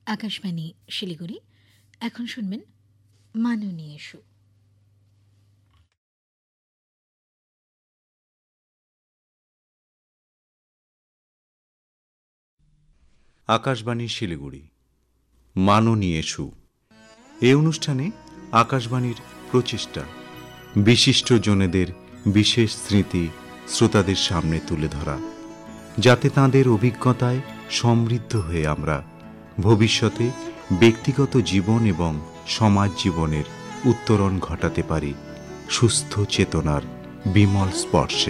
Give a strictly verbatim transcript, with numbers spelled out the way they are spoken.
আকাশবাণী শিলিগুড়ি। এখন শুনবেন মানু নিয়ে এসো। আকাশবাণী শিলিগুড়ি মানু নিয়ে এসো। এই অনুষ্ঠানে আকাশবাণীর প্রচেষ্টা বিশিষ্ট জনেদের বিশেষ স্মৃতি শ্রোতাদের সামনে তুলে ধরা, যাতে তাঁদের অভিজ্ঞতায় সমৃদ্ধ হয়ে আমরা ভবিষ্যতে ব্যক্তিগত জীবন এবং সমাজ জীবনের উত্তরণ ঘটাতে পারি সুস্থ চেতনার বিমল স্পর্শে।